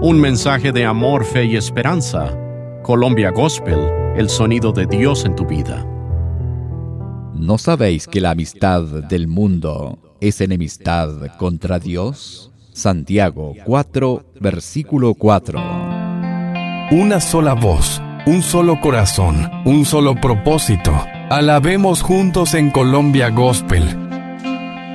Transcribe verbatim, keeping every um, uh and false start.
Un mensaje de amor, fe y esperanza. Colombia Gospel, el sonido de Dios en tu vida. ¿No sabéis que la amistad del mundo es enemistad contra Dios? Santiago cuatro, versículo cuatro. Una sola voz, un solo corazón, un solo propósito. Alabemos juntos en Colombia Gospel.